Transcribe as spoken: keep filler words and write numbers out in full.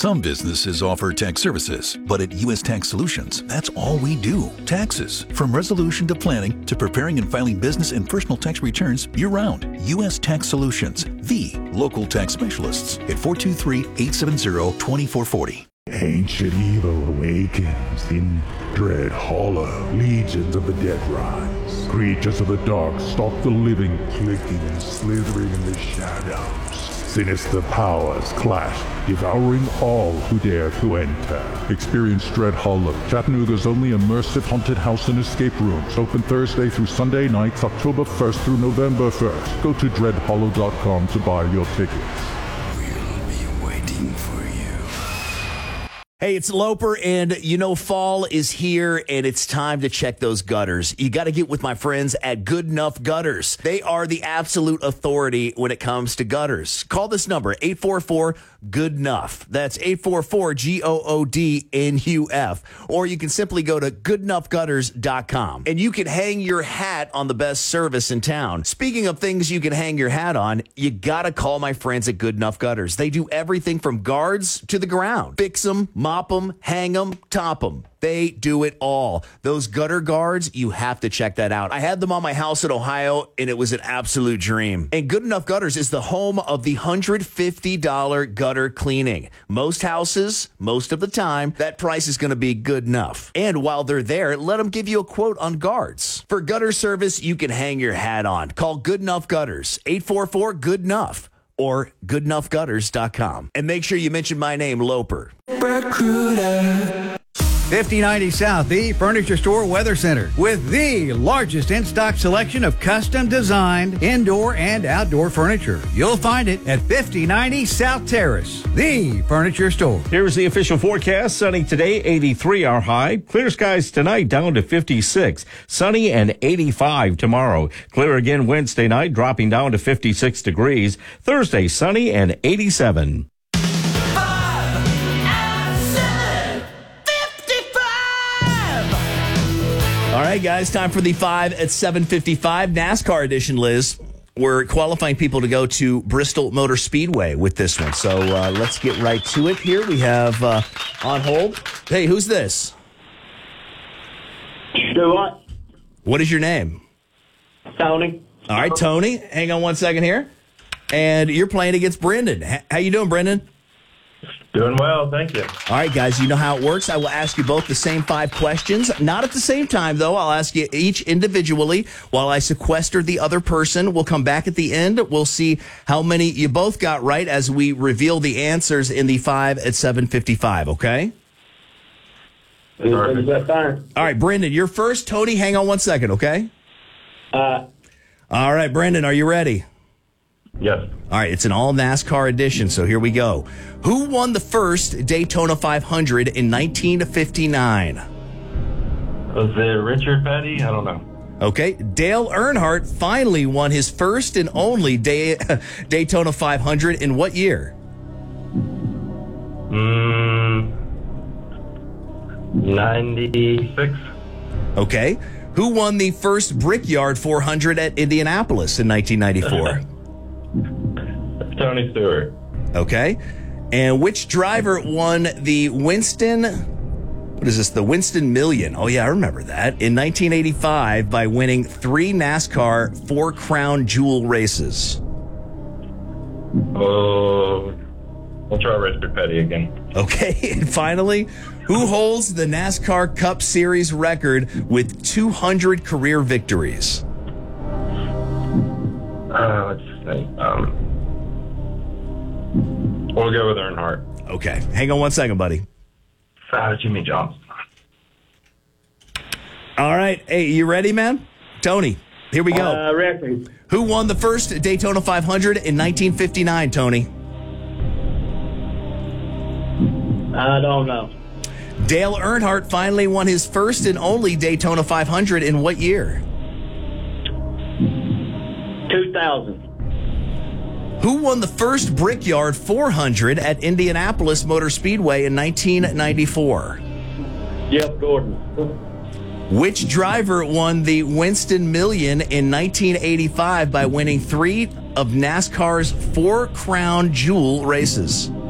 Some businesses offer tax services, but at U S Tax Solutions, that's all we do. Taxes. From resolution to planning to preparing and filing business and personal tax returns year-round. U S Tax Solutions, the local tax specialists at four two three, eight seven zero, two four four zero. Ancient evil awakens in Dread Hollow. Legions of the dead rise. Creatures of the dark stalk the living, clicking and slithering in the shadows. Sinister powers clash, devouring all who dare to enter. Experience Dread Hollow, Chattanooga's only immersive haunted house and escape rooms. Open Thursday through Sunday nights, October first through November first. Go to dread hollow dot com to buy your tickets. We'll be waiting for you. Hey, it's Loper, and you know fall is here, and it's time to check those gutters. You got to get with my friends at Good Enough Gutters. They are the absolute authority when it comes to gutters. Call this number, eight four four, good enough. That's eight four four, G O O D N U F. Or you can simply go to good enough gutters dot com, and you can hang your hat on the best service in town. Speaking of things you can hang your hat on, you got to call my friends at Good Enough Gutters. They do everything from guards to the ground. Fix them, mop them, hang them, top them. They do it all. Those gutter guards, you have to check that out. I had them on my house in Ohio, and it was an absolute dream. And Good Enough Gutters is the home of the one hundred fifty dollars gutter cleaning. Most houses, most of the time, that price is going to be good enough. And while they're there, let them give you a quote on guards. For gutter service, you can hang your hat on. Call Good Enough Gutters, eight four four, good enough. Or good enough gutters dot com. And make sure you mention my name, Loper. fifty ninety South, the Furniture Store Weather Center, with the largest in-stock selection of custom designed indoor and outdoor furniture. You'll find it at fifty ninety South Terrace, the Furniture Store. Here's the official forecast. Sunny today, eighty-three our high. Clear skies tonight, down to fifty-six. Sunny and eighty-five tomorrow. Clear again Wednesday night, dropping down to fifty-six degrees. Thursday, sunny and eighty-seven. All right, guys, time for the five at seven fifty-five NASCAR edition, Liz. We're qualifying people to go to Bristol Motor Speedway with this one. So uh, let's get right to it here. We have uh, on hold. Hey, who's this? Stuart. What is your name? Tony. All right, Tony. Hang on one second here. And you're playing against Brendan. H- How you doing, Brendan? Doing well, thank you. All right, guys, you know how it works. I will ask you both the same five questions. Not at the same time, though. I'll ask you each individually while I sequester the other person. We'll come back at the end. We'll see how many you both got right as we reveal the answers in the five at seven fifty-five, okay? Is that fine? All right, Brendan, you're first. Tony, hang on one second, okay? Uh, All right, Brendan, are you ready? yes. All right, it's an all NASCAR edition, so here we go. Who won the first Daytona five hundred in nineteen fifty-nine? Was it Richard Petty? I don't know. Okay, Dale Earnhardt finally won his first and only day, Daytona five hundred in what year? Mm, ninety-six. Okay, who won the first Brickyard four hundred at Indianapolis in nineteen ninety-four? Tony Stewart. Okay, and which driver won the Winston, what is this, the Winston Million? Oh, yeah, I remember that. In nineteen eighty-five by winning three NASCAR Four Crown Jewel races. Oh, we'll try Richard Petty again. Okay, and finally, who holds the NASCAR Cup Series record with two hundred career victories? Uh, let's see. Um, we'll go with Earnhardt. Okay, hang on one second, buddy. Uh, Jimmy Johnson. All right, hey, you ready, man? Tony, here we go. Uh, ready. Who won the first Daytona five hundred in nineteen fifty-nine, Tony? I don't know. Dale Earnhardt finally won his first and only Daytona five hundred in what year? two thousand. Who won the first Brickyard four hundred at Indianapolis Motor Speedway in nineteen ninety-four? Jeff Gordon. Which driver won the Winston Million in nineteen eighty-five by winning three of NASCAR's Four Crown Jewel races?